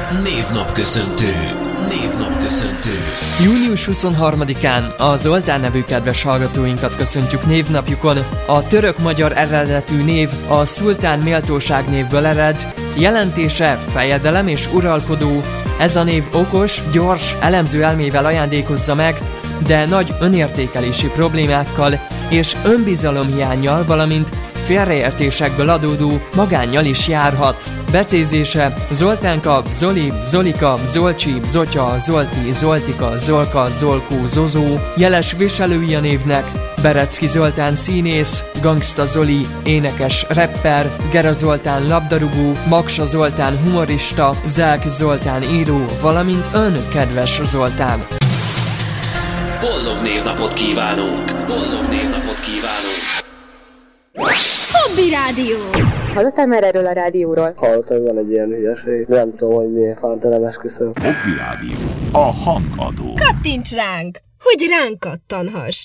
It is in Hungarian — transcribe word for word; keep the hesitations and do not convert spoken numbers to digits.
Névnapköszöntő. Névnapköszöntő. június huszonharmadikán a Zoltán nevű kedves hallgatóinkat köszöntjük névnapjukon. A török-magyar eredetű név a szultán méltóságnévből ered, jelentése fejedelem és uralkodó. Ez a név okos, gyors, elemző elmével ajándékozza meg, de nagy önértékelési problémákkal és önbizalomhiánnyal, valamint félreértésekből adódó magánnyal is járhat. Becézése Zoltánka, Zoli, Zolika, Zolcsi, Zotya, Zolti, Zoltika, Zolka, Zolkó, Zozó. Jeles viselői a névnek: Berecki Zoltán színész, Gangsta Zoli énekes, rapper, Gera Zoltán labdarúgó, Maksa Zoltán humorista, Zelk Zoltán író, valamint ön, kedves Zoltán. Boldog névnapot kívánunk! Boldog névnapot kívánunk! Hobby Rádió! Hallottál már erről a rádióról? Hallottam, hogy van egy ilyen hülyeség. Nem tudom, hogy milyen fánta, nem esküszöm. Hobby Rádió. A hangadó. Kattints ránk, hogy ránk kattanhass!